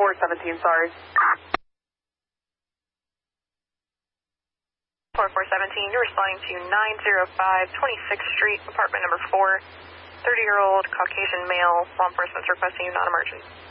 4417, sorry. 4417, you're responding to 905 26th Street, apartment number 4. 30-year-old Caucasian male. Law enforcement's requesting you non-emergent.